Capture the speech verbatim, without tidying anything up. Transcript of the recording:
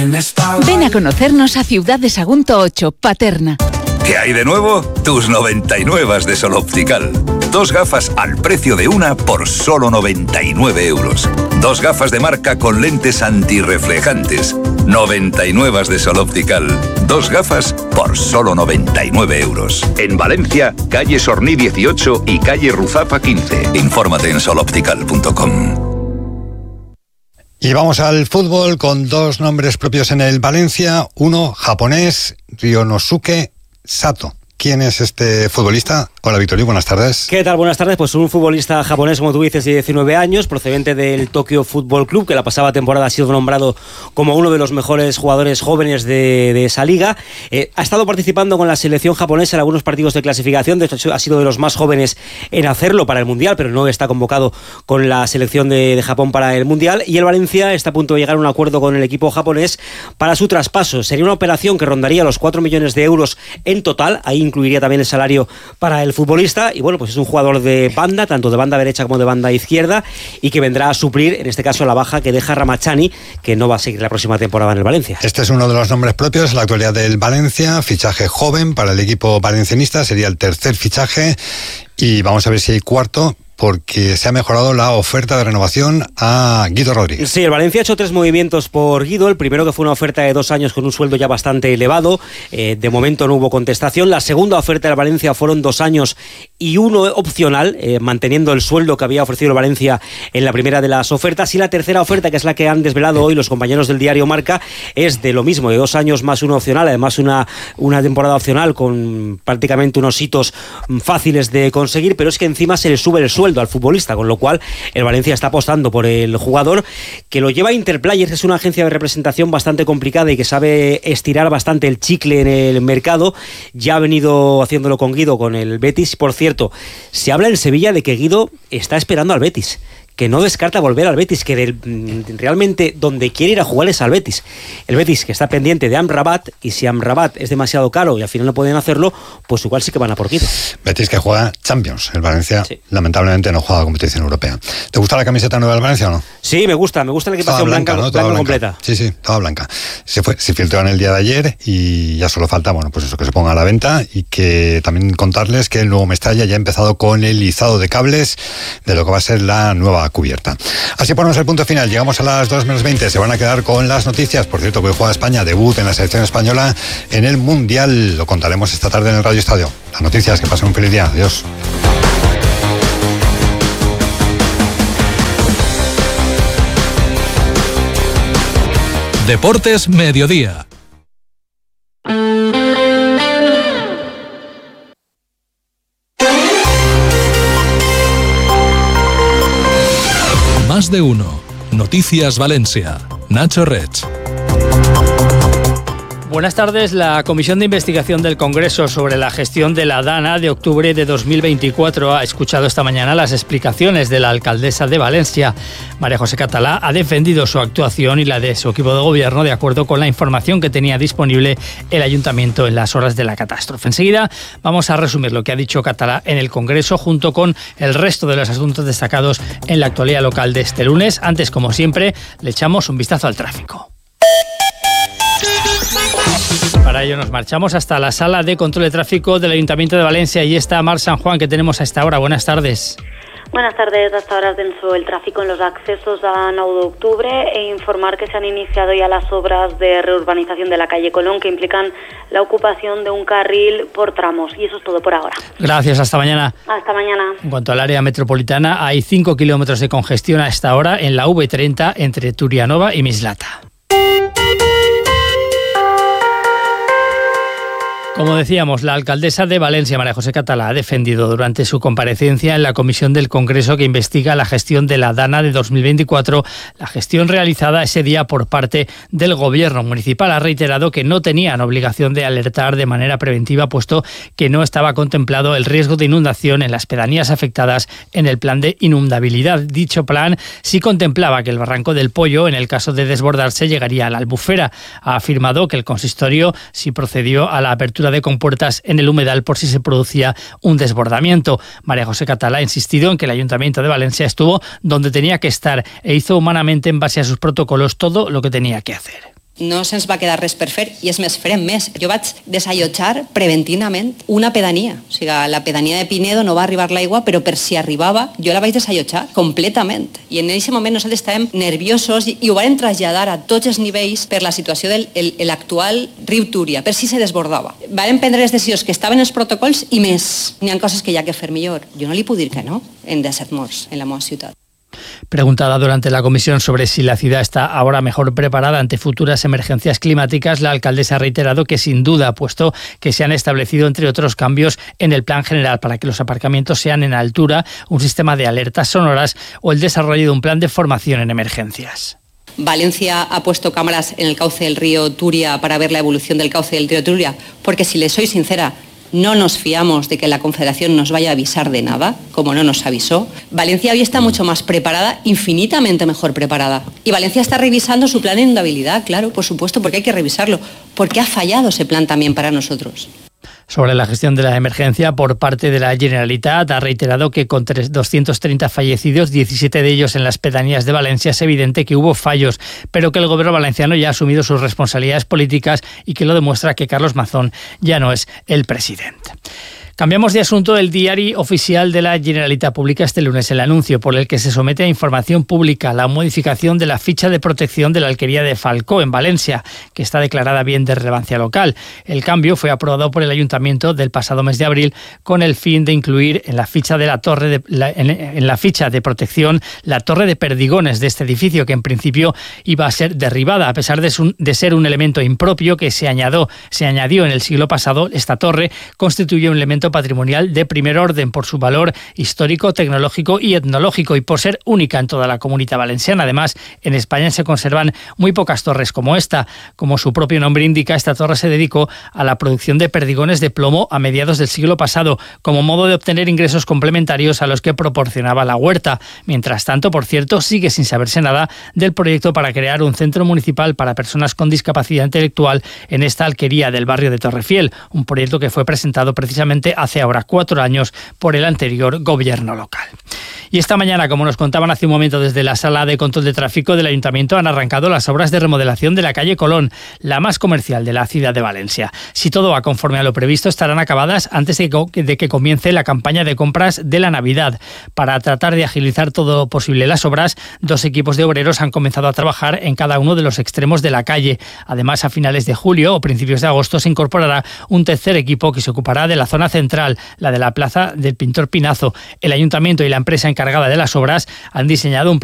Ven a conocernos a Ciudad de Sagunto ocho, Paterna. ¿Qué hay de nuevo? Tus noventa y nueve de Sol Optical. Dos gafas al precio de una por solo noventa y nueve euros. Dos gafas de marca con lentes antirreflejantes. noventa y nueve de Sol Optical. Dos gafas por solo noventa y nueve euros. En Valencia, calle Sorní dieciocho y calle Ruzafa quince. Infórmate en sol optical punto com. Y vamos al fútbol con dos nombres propios en el Valencia. Uno, japonés, Ryonosuke Sato. ¿Quién es este futbolista? Hola, Victorio, buenas tardes. ¿Qué tal? Buenas tardes. Pues un futbolista japonés, como tú dices, de diecinueve años, procedente del Tokyo Football Club, que la pasada temporada ha sido nombrado como uno de los mejores jugadores jóvenes de, de esa liga. Eh, ha estado participando con la selección japonesa en algunos partidos de clasificación. De hecho, ha sido de los más jóvenes en hacerlo para el Mundial, pero no está convocado con la selección de, de Japón para el Mundial. Y el Valencia está a punto de llegar a un acuerdo con el equipo japonés para su traspaso. Sería una operación que rondaría los cuatro millones de euros en total. Ahí incluiría también el salario para el futbolista, y bueno, pues es un jugador de banda, tanto de banda derecha como de banda izquierda, y que vendrá a suplir, en este caso, la baja que deja Ramachani, que no va a seguir la próxima temporada en el Valencia. Este es uno de los nombres propios en la actualidad del Valencia, fichaje joven para el equipo valencianista, sería el tercer fichaje, y vamos a ver si hay cuarto, porque se ha mejorado la oferta de renovación a Guido Rodríguez. Sí, el Valencia ha hecho tres movimientos por Guido. El primero, que fue una oferta de dos años con un sueldo ya bastante elevado. Eh, de momento no hubo contestación. La segunda oferta del Valencia fueron dos años y uno opcional, eh, manteniendo el sueldo que había ofrecido el Valencia en la primera de las ofertas. Y la tercera oferta, que es la que han desvelado hoy los compañeros del diario Marca, es de lo mismo, de dos años más uno opcional. Además, una, una temporada opcional con prácticamente unos hitos fáciles de conseguir, pero es que encima se le sube el sueldo al futbolista, con lo cual el Valencia está apostando por el jugador, que lo lleva Interplayers, que es una agencia de representación bastante complicada y que sabe estirar bastante el chicle en el mercado. Ya ha venido haciéndolo con Guido, con el Betis. Por cierto, se habla en Sevilla de que Guido está esperando al Betis, que no descarta volver al Betis, que de, realmente donde quiere ir a jugar es al Betis. El Betis, que está pendiente de Amrabat, y si Amrabat es demasiado caro y al final no pueden hacerlo, pues igual sí que van a por Guido. Betis, que juega Champions. El Valencia, sí, lamentablemente no juega competición europea. ¿Te gusta la camiseta nueva del Valencia o no? Sí, me gusta, me gusta la equipación blanca, blanca, ¿no? blanca, blanca completa. Sí, sí, toda blanca. Se fue, se filtró en el día de ayer y ya solo falta, bueno, pues eso, que se ponga a la venta, y que también contarles que el nuevo Mestalla ya ha empezado con el izado de cables de lo que va a ser la nueva cubierta. Así ponemos el punto final. Llegamos a las dos menos veinte. Se van a quedar con las noticias. Por cierto, que hoy juega España, debut en la selección española en el Mundial. Lo contaremos esta tarde en el Radio Estadio. Las noticias, que pasen un feliz día. Adiós. Deportes Mediodía. Más de uno. Noticias Valencia. Nacho Rech. Buenas tardes. La Comisión de Investigación del Congreso sobre la gestión de la Dana de octubre de dos mil veinticuatro ha escuchado esta mañana las explicaciones de la alcaldesa de Valencia. María José Catalá ha defendido su actuación y la de su equipo de gobierno de acuerdo con la información que tenía disponible el ayuntamiento en las horas de la catástrofe. Enseguida vamos a resumir lo que ha dicho Catalá en el Congreso junto con el resto de los asuntos destacados en la actualidad local de este lunes. Antes, como siempre, le echamos un vistazo al tráfico. Para ello nos marchamos hasta la sala de control de tráfico del Ayuntamiento de Valencia. Y está Mar San Juan, que tenemos a esta hora. Buenas tardes. Buenas tardes. Hasta ahora es denso el tráfico en los accesos a nueve de octubre, e informar que se han iniciado ya las obras de reurbanización de la calle Colón, que implican la ocupación de un carril por tramos. Y eso es todo por ahora. Gracias, hasta mañana. Hasta mañana. En cuanto al área metropolitana, hay cinco kilómetros de congestión a esta hora en la V treinta entre Turianova y Mislata. Como decíamos, la alcaldesa de Valencia, María José Catalá, ha defendido durante su comparecencia en la comisión del Congreso que investiga la gestión de la Dana de dos mil veinticuatro, la gestión realizada ese día por parte del Gobierno municipal. Ha reiterado que no tenían obligación de alertar de manera preventiva, puesto que no estaba contemplado el riesgo de inundación en las pedanías afectadas en el plan de inundabilidad. Dicho plan sí contemplaba que el Barranco del Pollo, en el caso de desbordarse, llegaría a la Albufera. Ha afirmado que el consistorio sí procedió a la apertura de compuertas en el humedal por si se producía un desbordamiento. María José Catalá ha insistido en que el Ayuntamiento de Valencia estuvo donde tenía que estar e hizo humanamente, en base a sus protocolos, todo lo que tenía que hacer. no se'ns va quedar res per fer, i és més, farem més. Jo vaig desallotjar preventivament una pedania. O sigui, a la pedania de Pinedo no va arribar l'aigua, però per si arribava, jo la vaig desallotjar completament. I en aquest moment nosaltres estàvem nerviosos i, i ho vam traslladar a tots els nivells per la situació de l'actual riu Túria, per si se desbordava. Vam prendre les decisions que estaven en els protocols i més. N'hi ha coses que hi ha que fer millor. Jo no li puc dir que no, en disset morts en la meva ciutat. Preguntada durante la comisión sobre si la ciudad está ahora mejor preparada ante futuras emergencias climáticas, la alcaldesa ha reiterado que sin duda, puesto que se han establecido, entre otros cambios, en el plan general para que los aparcamientos sean en altura, un sistema de alertas sonoras o el desarrollo de un plan de formación en emergencias. Valencia ha puesto cámaras en el cauce del río Turia para ver la evolución del cauce del río Turia, porque si les soy sincera, no nos fiamos de que la Confederación nos vaya a avisar de nada, como no nos avisó. Valencia hoy está mucho más preparada, infinitamente mejor preparada. Y Valencia está revisando su plan de inundabilidad, claro, por supuesto, porque hay que revisarlo, porque ha fallado ese plan también para nosotros. Sobre la gestión de la emergencia por parte de la Generalitat, ha reiterado que con doscientos treinta fallecidos, diecisiete de ellos en las pedanías de Valencia, es evidente que hubo fallos, pero que el gobierno valenciano ya ha asumido sus responsabilidades políticas y que lo demuestra que Carlos Mazón ya no es el presidente. Cambiamos de asunto. El diario oficial de la Generalitat publica este lunes el anuncio por el que se somete a información pública la modificación de la ficha de protección de la alquería de Falcó, en Valencia, que está declarada bien de relevancia local. El cambio fue aprobado por el Ayuntamiento del pasado mes de abril con el fin de incluir en la ficha de la torre de, la, en, en la ficha de protección la torre de perdigones de este edificio, que en principio iba a ser derribada, a pesar de, su, de ser un elemento impropio que se añadió, se añadió en el siglo pasado. Esta torre constituye un elemento patrimonial de primer orden por su valor histórico, tecnológico y etnológico y por ser única en toda la Comunidad Valenciana. Además, en España se conservan muy pocas torres como esta. Como su propio nombre indica, esta torre se dedicó a la producción de perdigones de plomo a mediados del siglo pasado, como modo de obtener ingresos complementarios a los que proporcionaba la huerta. Mientras tanto, por cierto, sigue sin saberse nada del proyecto para crear un centro municipal para personas con discapacidad intelectual en esta alquería del barrio de Torrefiel, un proyecto que fue presentado precisamente hace ahora cuatro años por el anterior gobierno local. Y esta mañana, como nos contaban hace un momento desde la Sala de Control de Tráfico del Ayuntamiento, han arrancado las obras de remodelación de la calle Colón, la más comercial de la ciudad de Valencia. Si todo va conforme a lo previsto, estarán acabadas antes de que comience la campaña de compras de la Navidad. Para tratar de agilizar todo lo posible las obras, dos equipos de obreros han comenzado a trabajar en cada uno de los extremos de la calle. Además, a finales de julio o principios de agosto se incorporará un tercer equipo que se ocupará de la zona central, la de la plaza del Pintor Pinazo. El Ayuntamiento y la empresa encargada de las obras han diseñado un